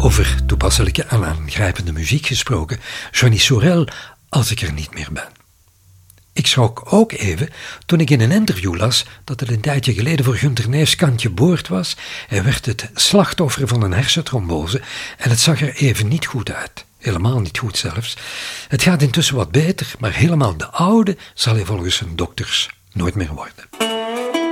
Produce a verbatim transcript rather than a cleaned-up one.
Over toepasselijke en aangrijpende muziek gesproken, Johnny Sorel, als ik er niet meer ben. Ik schrok ook even toen ik in een interview las dat het een tijdje geleden voor Gunter Neefs kantje boord was. Hij werd het slachtoffer van een hersentrombose en het zag er even niet goed uit. Helemaal niet goed zelfs. Het gaat intussen wat beter, maar helemaal de oude zal hij volgens zijn dokters nooit meer worden.